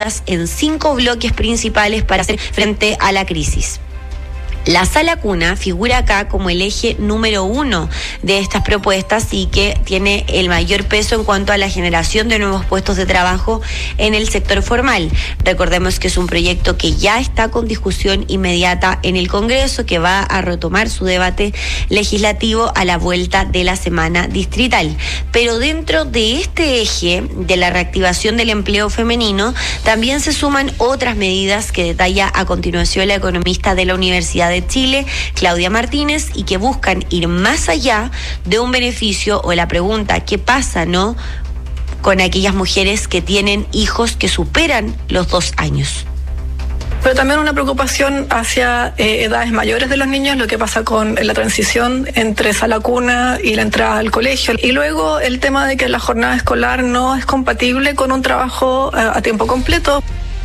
divididas en 5 bloques principales para hacer frente a la crisis. La Sala Cuna figura acá como el eje número 1 de estas propuestas y que tiene el mayor peso en cuanto a la generación de nuevos puestos de trabajo en el sector formal. Recordemos que es un proyecto que ya está con discusión inmediata en el Congreso, que va a retomar su debate legislativo a la vuelta de la semana distrital. Pero dentro de este eje de la reactivación del empleo femenino, también se suman otras medidas que detalla a continuación la economista de la Universidad de Chile, Claudia Martínez, y que buscan ir más allá de un beneficio o la pregunta ¿qué pasa, no?, con aquellas mujeres que tienen hijos que superan los 2 años. Pero también una preocupación hacia edades mayores de los niños, lo que pasa con la transición entre sala cuna y la entrada al colegio. Y luego el tema de que la jornada escolar no es compatible con un trabajo a tiempo completo.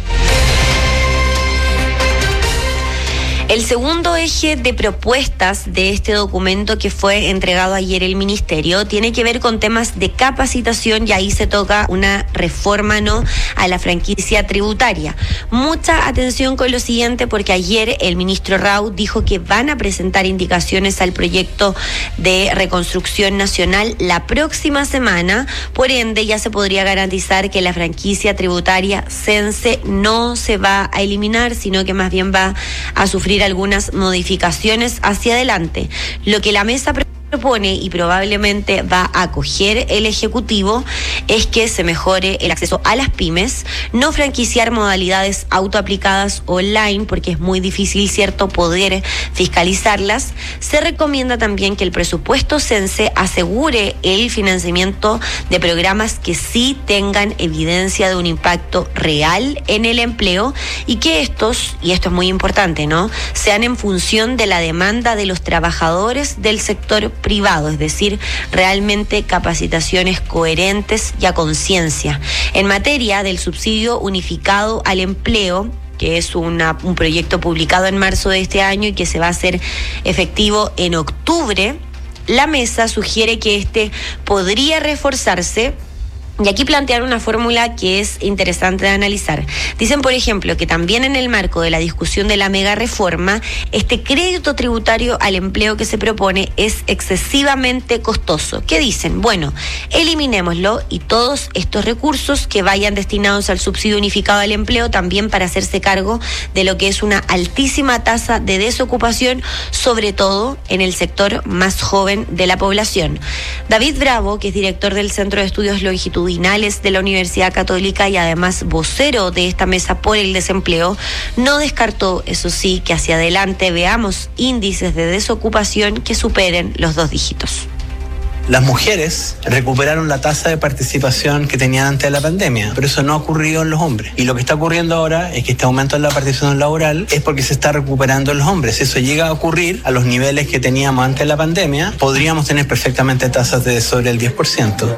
El segundo eje de propuestas de este documento que fue entregado ayer el Ministerio tiene que ver con temas de capacitación, y ahí se toca una reforma, ¿no?, a la franquicia tributaria. Mucha atención con lo siguiente, porque ayer el ministro Rau dijo que van a presentar indicaciones al proyecto de reconstrucción nacional la próxima semana. Por ende, ya se podría garantizar que la franquicia tributaria CENSE no se va a eliminar, sino que más bien va a sufrir algunas modificaciones hacia adelante. Lo que la mesa propone y probablemente va a acoger el Ejecutivo es que se mejore el acceso a las pymes, no franquiciar modalidades autoaplicadas online porque es muy difícil, ¿cierto?, poder fiscalizarlas. Se recomienda también que el presupuesto CENSE asegure el financiamiento de programas que sí tengan evidencia de un impacto real en el empleo y que estos, y esto es muy importante, ¿no?, sean en función de la demanda de los trabajadores del sector privado, es decir, realmente capacitaciones coherentes y a conciencia. En materia del subsidio unificado al empleo, que es un proyecto publicado en marzo de este año y que se va a hacer efectivo en octubre, la mesa sugiere que este podría reforzarse. Y aquí plantear una fórmula que es interesante de analizar. Dicen, por ejemplo, que también en el marco de la discusión de la mega reforma, este crédito tributario al empleo que se propone es excesivamente costoso. ¿Qué dicen? Bueno, eliminémoslo y todos estos recursos que vayan destinados al subsidio unificado al empleo también para hacerse cargo de lo que es una altísima tasa de desocupación, sobre todo en el sector más joven de la población. David Bravo, que es director del Centro de Estudios Longitudinales de la Universidad Católica y además vocero de esta mesa por el desempleo, no descartó, eso sí, que hacia adelante veamos índices de desocupación que superen los 2 dígitos. Las mujeres recuperaron la tasa de participación que tenían antes de la pandemia, pero eso no ha ocurrido en los hombres. Y lo que está ocurriendo ahora es que este aumento en la participación laboral es porque se está recuperando en los hombres. Si eso llega a ocurrir a los niveles que teníamos antes de la pandemia, podríamos tener perfectamente tasas de sobre el 10%.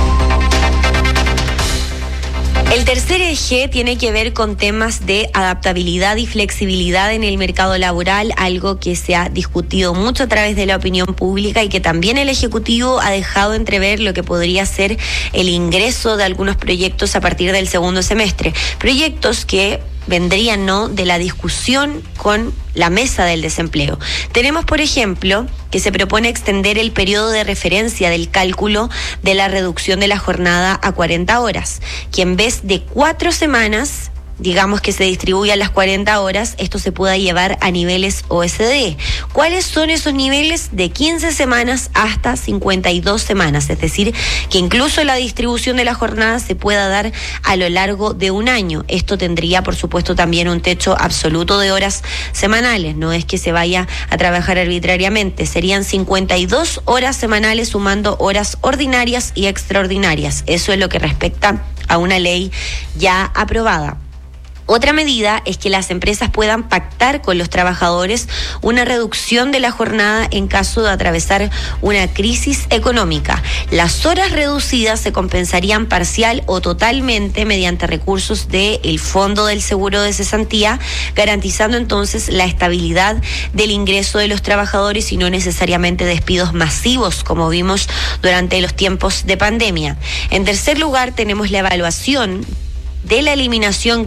El tercer eje tiene que ver con temas de adaptabilidad y flexibilidad en el mercado laboral, algo que se ha discutido mucho a través de la opinión pública y que también el Ejecutivo ha dejado entrever lo que podría ser el ingreso de algunos proyectos a partir del segundo semestre. Proyectos que vendrían, ¿no?, de la discusión con la mesa del desempleo. Tenemos, por ejemplo, que se propone extender el periodo de referencia del cálculo de la reducción de la jornada a 40 horas, que en vez de 4 semanas, digamos que se distribuyan las 40 horas, esto se pueda llevar a niveles OSD. ¿Cuáles son esos niveles? De 15 semanas hasta 52 semanas, es decir, que incluso la distribución de la jornada se pueda dar a lo largo de un año. Esto tendría, por supuesto, también un techo absoluto de horas semanales, no es que se vaya a trabajar arbitrariamente, serían 52 horas semanales sumando horas ordinarias y extraordinarias. Eso es lo que respecta a una ley ya aprobada. Otra medida es que las empresas puedan pactar con los trabajadores una reducción de la jornada en caso de atravesar una crisis económica. Las horas reducidas se compensarían parcial o totalmente mediante recursos del Fondo del Seguro de Cesantía, garantizando entonces la estabilidad del ingreso de los trabajadores y no necesariamente despidos masivos como vimos durante los tiempos de pandemia. En tercer lugar, tenemos la evaluación de la eliminación